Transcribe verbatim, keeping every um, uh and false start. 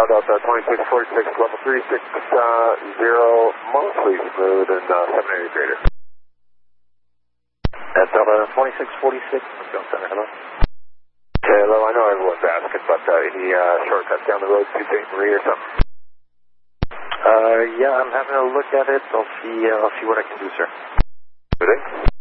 Delta twenty-six forty-six, level three six zero, mostly smooth and uh, seven eighty greater. That's Delta twenty-six forty-six, Film Center, hello. Okay, hello, I know everyone's asking, but uh, any uh, shortcuts down the road to Saint Marie or something? Uh, yeah, I'm having a look at it. I'll see, uh, I'll see what I can do, sir. Good day.